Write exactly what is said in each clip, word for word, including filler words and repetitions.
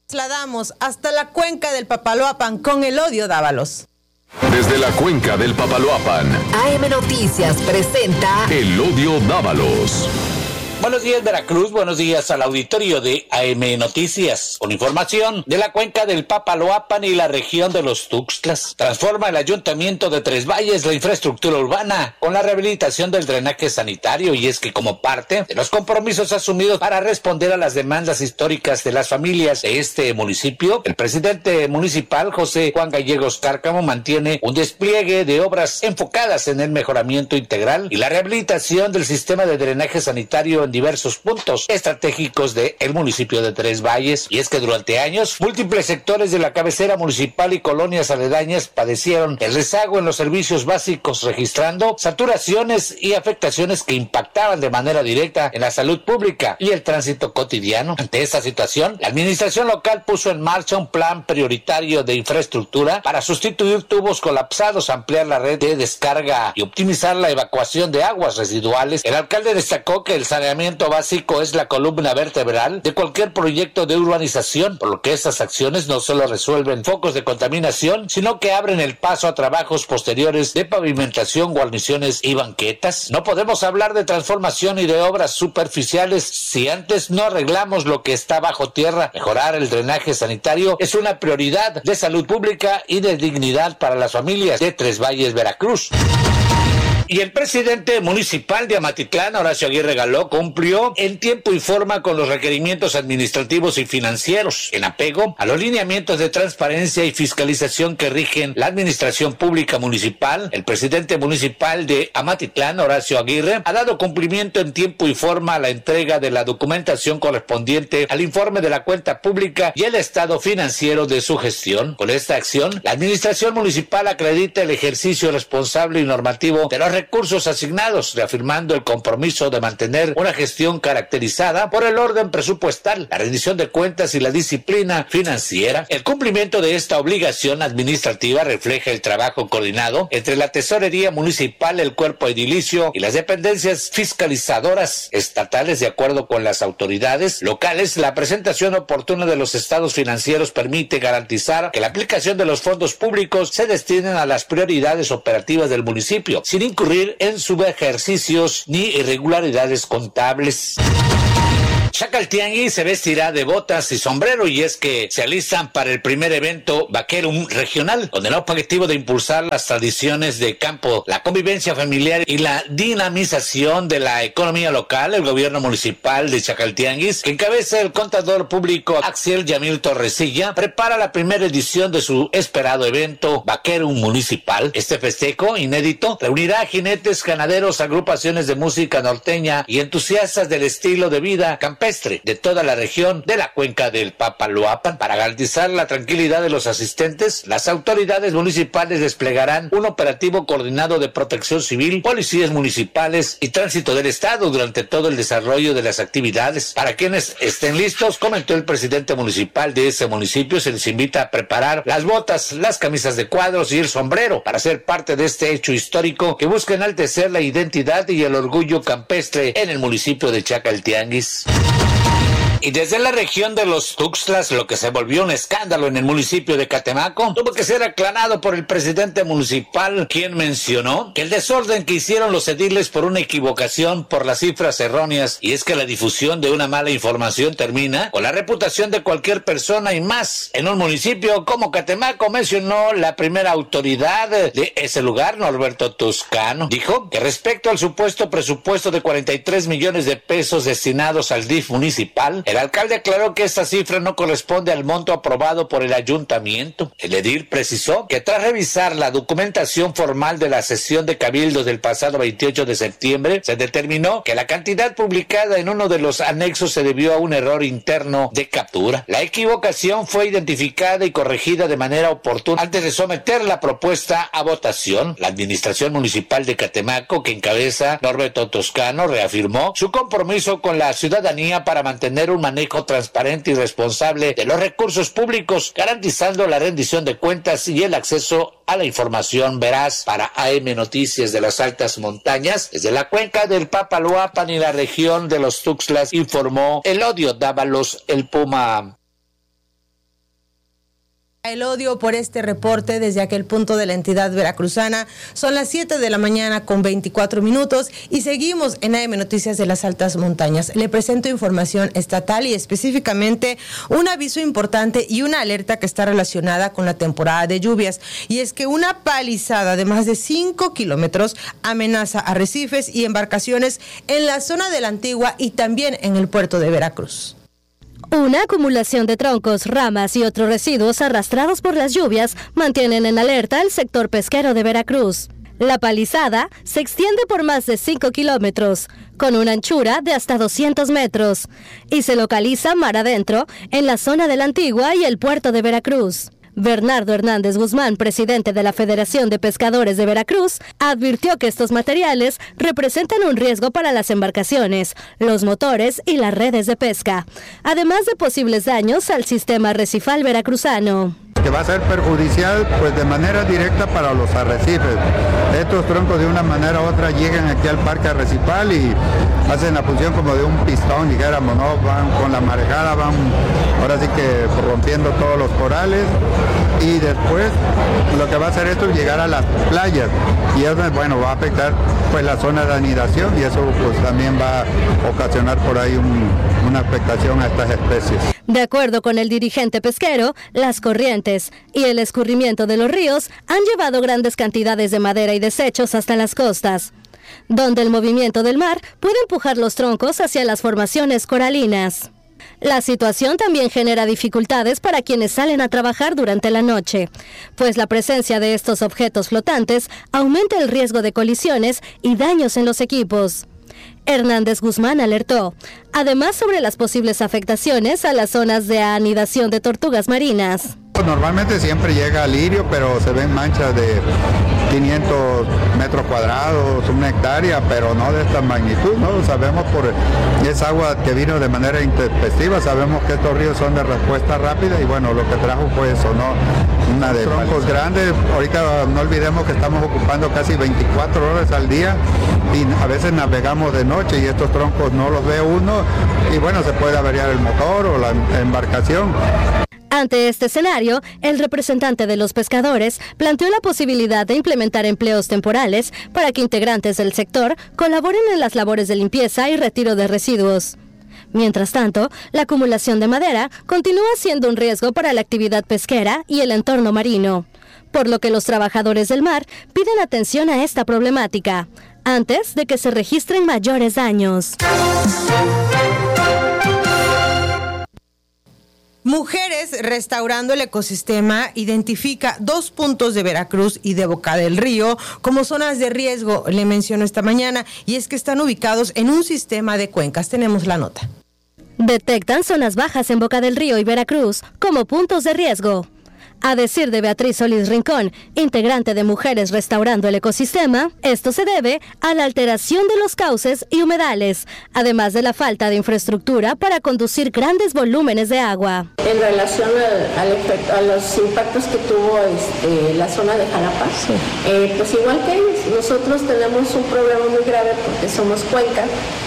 Trasladamos hasta la cuenca del Papaloapan con Elodio Dávalos. Desde la cuenca del Papaloapan, A M Noticias presenta Elodio Dávalos. Buenos días, Veracruz. Buenos días al auditorio de A M Noticias. Con información de la cuenca del Papaloapan y la región de los Tuxtlas. Transforma el Ayuntamiento de Tres Valles la infraestructura urbana con la rehabilitación del drenaje sanitario, y es que como parte de los compromisos asumidos para responder a las demandas históricas de las familias de este municipio, el presidente municipal, José Juan Gallegos Cárcamo, mantiene un despliegue de obras enfocadas en el mejoramiento integral y la rehabilitación del sistema de drenaje sanitario en diversos puntos estratégicos del municipio de Tres Valles. Y es que durante años múltiples sectores de la cabecera municipal y colonias aledañas padecieron el rezago en los servicios básicos, registrando saturaciones y afectaciones que impactaban de manera directa en la salud pública y el tránsito cotidiano. Ante esta situación, la administración local puso en marcha un plan prioritario de infraestructura para sustituir tubos colapsados, ampliar la red de descarga y optimizar la evacuación de aguas residuales. El alcalde destacó que el saneamiento básico es la columna vertebral de cualquier proyecto de urbanización, por lo que estas acciones no solo resuelven focos de contaminación, sino que abren el paso a trabajos posteriores de pavimentación, guarniciones y banquetas. No podemos hablar de transformación y de obras superficiales si antes no arreglamos lo que está bajo tierra. Mejorar el drenaje sanitario es una prioridad de salud pública y de dignidad para las familias de Tres Valles, Veracruz. Y el presidente municipal de Amatitlán, Horacio Aguirre Galó, cumplió en tiempo y forma con los requerimientos administrativos y financieros, en apego a los lineamientos de transparencia y fiscalización que rigen la administración pública municipal. El presidente municipal de Amatitlán, Horacio Aguirre, ha dado cumplimiento en tiempo y forma a la entrega de la documentación correspondiente al informe de la cuenta pública y el estado financiero de su gestión. Con esta acción, la administración municipal acredita el ejercicio responsable y normativo de los recursos asignados, reafirmando el compromiso de mantener una gestión caracterizada por el orden presupuestal, la rendición de cuentas y la disciplina financiera. El cumplimiento de esta obligación administrativa refleja el trabajo coordinado entre la Tesorería Municipal, el cuerpo edilicio y las dependencias fiscalizadoras estatales. De acuerdo con las autoridades locales, la presentación oportuna de los estados financieros permite garantizar que la aplicación de los fondos públicos se destinen a las prioridades operativas del municipio, sin incurrir en subejercicios ni irregularidades contables. Chacaltiangui se vestirá de botas y sombrero, y es que se alistan para el primer evento Vaquerum regional, con el objetivo de impulsar las tradiciones de campo, la convivencia familiar y la dinamización de la economía local. El gobierno municipal de Chacaltianguis, que encabeza el contador público Axiel Yamil Torresilla, prepara la primera edición de su esperado evento Vaquerum municipal. Este festejo inédito reunirá a jinetes, ganaderos, agrupaciones de música norteña y entusiastas del estilo de vida campestre de toda la región de la cuenca del Papaloapan. Para garantizar la tranquilidad de los asistentes, las autoridades municipales desplegarán un operativo coordinado de protección civil, policías municipales y tránsito del estado durante todo el desarrollo de las actividades. Para quienes estén listos, comentó el presidente municipal de ese municipio, se les invita a preparar las botas, las camisas de cuadros y el sombrero para ser parte de este hecho histórico que busca enaltecer la identidad y el orgullo campestre en el municipio de Chacaltianguis. Y desde la región de los Tuxtlas, lo que se volvió un escándalo en el municipio de Catemaco tuvo que ser aclarado por el presidente municipal, quien mencionó que el desorden que hicieron los ediles por una equivocación por las cifras erróneas, y es que la difusión de una mala información termina con la reputación de cualquier persona, y más en un municipio como Catemaco, mencionó la primera autoridad de ese lugar, Norberto Toscano. Dijo que respecto al supuesto presupuesto de cuarenta y tres millones de pesos destinados al D I F municipal, el alcalde aclaró que esta cifra no corresponde al monto aprobado por el ayuntamiento. El edil precisó que tras revisar la documentación formal de la sesión de cabildo del pasado veintiocho de septiembre, se determinó que la cantidad publicada en uno de los anexos se debió a un error interno de captura. La equivocación fue identificada y corregida de manera oportuna antes de someter la propuesta a votación. La administración municipal de Catemaco, que encabeza Norberto Toscano, reafirmó su compromiso con la ciudadanía para mantener un manejo transparente y responsable de los recursos públicos, garantizando la rendición de cuentas y el acceso a la información veraz. Para A M Noticias de las Altas Montañas, desde la cuenca del Papaloapan y la región de los Tuxtlas, informó Elodio Dávalos, el Puma. El odio por este reporte desde aquel punto de la entidad veracruzana. Son las siete de la mañana con veinticuatro minutos y seguimos en A M Noticias de las Altas Montañas. Le presento información estatal y específicamente un aviso importante y una alerta que está relacionada con la temporada de lluvias. Y es que una palizada de más de cinco kilómetros amenaza arrecifes y embarcaciones en la zona de la Antigua y también en el puerto de Veracruz. Una acumulación de troncos, ramas y otros residuos arrastrados por las lluvias mantienen en alerta al sector pesquero de Veracruz. La palizada se extiende por más de cinco kilómetros, con una anchura de hasta doscientos metros, y se localiza mar adentro en la zona de la Antigua y el puerto de Veracruz. Bernardo Hernández Guzmán, presidente de la Federación de Pescadores de Veracruz, advirtió que estos materiales representan un riesgo para las embarcaciones, los motores y las redes de pesca, además de posibles daños al sistema arrecifal veracruzano. Que va a ser perjudicial pues de manera directa para los arrecifes. Estos troncos de una manera u otra llegan aquí al parque arrecifal y hacen la función como de un pistón, dijéramos, ¿no? Van con la marejada, van ahora sí que rompiendo todos los corales y después lo que va a hacer esto es llegar a las playas y eso, bueno, va a afectar pues la zona de anidación y eso pues también va a ocasionar por ahí un, una afectación a estas especies. De acuerdo con el dirigente pesquero, las corrientes y el escurrimiento de los ríos han llevado grandes cantidades de madera y desechos hasta las costas, donde el movimiento del mar puede empujar los troncos hacia las formaciones coralinas. La situación también genera dificultades para quienes salen a trabajar durante la noche, pues la presencia de estos objetos flotantes aumenta el riesgo de colisiones y daños en los equipos. Hernández Guzmán alertó, además, sobre las posibles afectaciones a las zonas de anidación de tortugas marinas. Normalmente siempre llega a lirio, pero se ven manchas de quinientos metros cuadrados, una hectárea, pero no de esta magnitud, ¿no? Sabemos por esa agua que vino de manera intempestiva, sabemos que estos ríos son de respuesta rápida y bueno, lo que trajo fue eso, ¿no? Una de troncos grandes. Ahorita no olvidemos que estamos ocupando casi veinticuatro horas al día y a veces navegamos de noche y estos troncos no los ve uno y bueno, se puede averiar el motor o la embarcación. Ante este escenario, el representante de los pescadores planteó la posibilidad de implementar empleos temporales para que integrantes del sector colaboren en las labores de limpieza y retiro de residuos. Mientras tanto, la acumulación de madera continúa siendo un riesgo para la actividad pesquera y el entorno marino, por lo que los trabajadores del mar piden atención a esta problemática, antes de que se registren mayores daños. Mujeres Restaurando el Ecosistema identifica dos puntos de Veracruz y de Boca del Río como zonas de riesgo, le menciono esta mañana, y es que están ubicados en un sistema de cuencas. Tenemos la nota. Detectan zonas bajas en Boca del Río y Veracruz como puntos de riesgo. A decir de Beatriz Solís Rincón, integrante de Mujeres Restaurando el Ecosistema, esto se debe a la alteración de los cauces y humedales, además de la falta de infraestructura para conducir grandes volúmenes de agua. En relación al, al efecto, a los impactos que tuvo este, la zona de Jalapa, sí. eh, pues igual que ellos, nosotros tenemos un problema muy grave porque somos cuenca.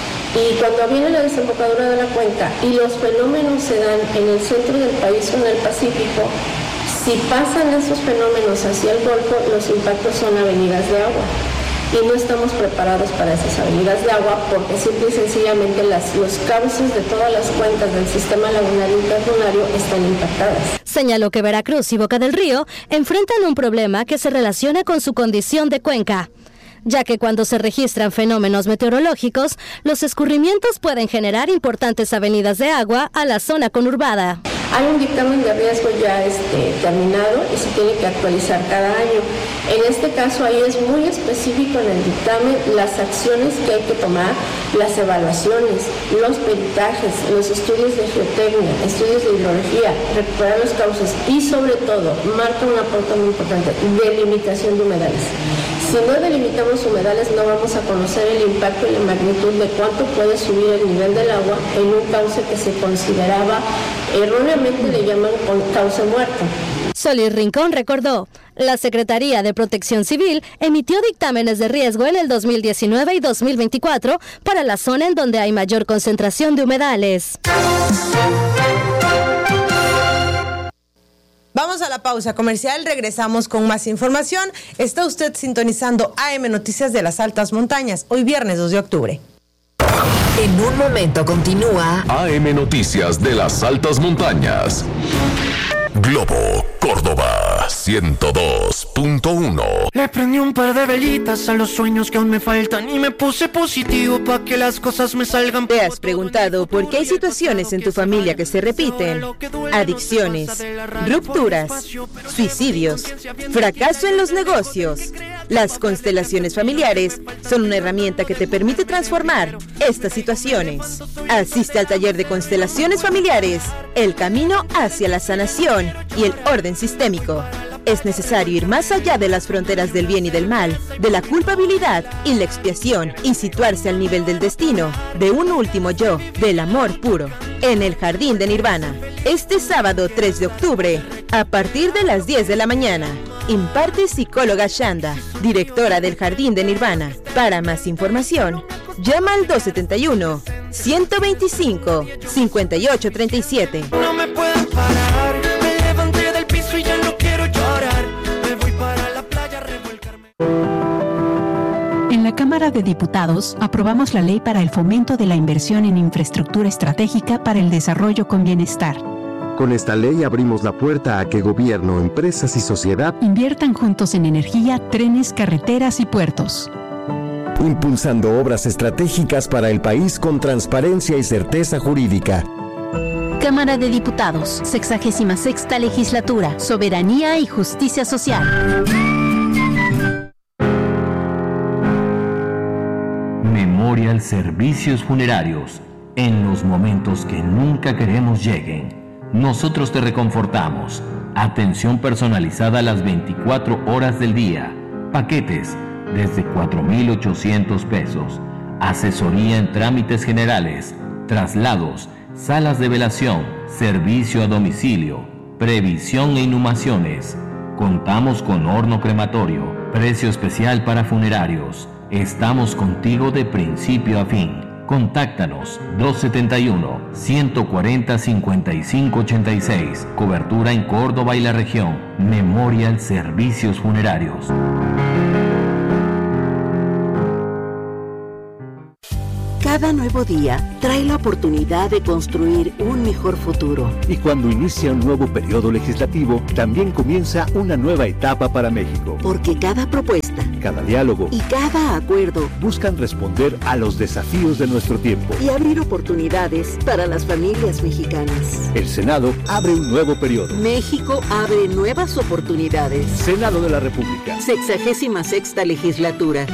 Y cuando viene la desembocadura de la cuenca y los fenómenos se dan en el centro del país o en el Pacífico, si pasan esos fenómenos hacia el Golfo, los impactos son avenidas de agua. Y no estamos preparados para esas avenidas de agua porque simple y sencillamente las, los cauces de todas las cuencas del sistema lagunar interlunario están impactadas. Señaló que Veracruz y Boca del Río enfrentan un problema que se relaciona con su condición de cuenca, ya que cuando se registran fenómenos meteorológicos, los escurrimientos pueden generar importantes avenidas de agua a la zona conurbada. Hay un dictamen de riesgo ya este, terminado y se tiene que actualizar cada año. En este caso ahí es muy específico en el dictamen las acciones que hay que tomar, las evaluaciones, los peritajes, los estudios de geotecnia, estudios de hidrología, recuperar los cauces y sobre todo marca una pauta muy importante, delimitación de humedales. Si no delimitamos humedales no vamos a conocer el impacto y la magnitud de cuánto puede subir el nivel del agua en un cauce que se consideraba, erróneamente le llaman cauce muerto. Solís Rincón recordó, la Secretaría de Protección Civil emitió dictámenes de riesgo en el dos mil diecinueve y dos mil veinticuatro para la zona en donde hay mayor concentración de humedales. Vamos a la la pausa comercial, regresamos con más información. Está usted sintonizando A M Noticias de las Altas Montañas, hoy viernes dos de octubre. En un momento continúa A M Noticias de las Altas Montañas. Globo Córdoba ciento dos punto uno. Le prendí un par de velitas a los sueños que aún me faltan y me puse positivo para que las cosas me salgan. ¿Te has preguntado por qué hay situaciones en tu familia que se repiten? Adicciones, rupturas, suicidios, fracaso en los negocios. Las constelaciones familiares son una herramienta que te permite transformar estas situaciones. Asiste al taller de constelaciones familiares, el camino hacia la sanación y el orden sistémico. Es necesario ir más allá de las fronteras del bien y del mal, de la culpabilidad y la expiación, y situarse al nivel del destino, de un último yo, del amor puro, en el Jardín de Nirvana. Este sábado tres de octubre, a partir de las diez de la mañana, imparte psicóloga Shanda, directora del Jardín de Nirvana. Para más información, llama al dos setenta y uno, ciento veinticinco, cincuenta y ocho treinta y siete. No me pueden parar, me levanté del piso y ya no quiero llorar. Me voy para la playa a revolcarme. En la Cámara de Diputados aprobamos la ley para el fomento de la inversión en infraestructura estratégica para el desarrollo con bienestar. Con esta ley abrimos la puerta a que gobierno, empresas y sociedad inviertan juntos en energía, trenes, carreteras y puertos. Impulsando obras estratégicas para el país con transparencia y certeza jurídica. Cámara de Diputados, sexagésima sexta legislatura, soberanía y justicia social. Memorial Servicios Funerarios. En los momentos que nunca queremos lleguen, nosotros te reconfortamos. Atención personalizada las veinticuatro horas del día. Paquetes desde cuatro mil ochocientos pesos. Asesoría en trámites generales, traslados, salas de velación, servicio a domicilio, previsión e inhumaciones. Contamos con horno crematorio, precio especial para funerarios. Estamos contigo de principio a fin. Contáctanos dos setenta y uno, ciento cuarenta, cincuenta y cinco ochenta y seis. Cobertura en Córdoba y la región. Memorial Servicios Funerarios. Cada nuevo día trae la oportunidad de construir un mejor futuro. Y cuando inicia un nuevo periodo legislativo, también comienza una nueva etapa para México. Porque cada propuesta, cada diálogo y cada acuerdo buscan responder a los desafíos de nuestro tiempo y abrir oportunidades para las familias mexicanas. El Senado abre un nuevo periodo. México abre nuevas oportunidades. Senado de la República. Sexagésima sexta legislatura.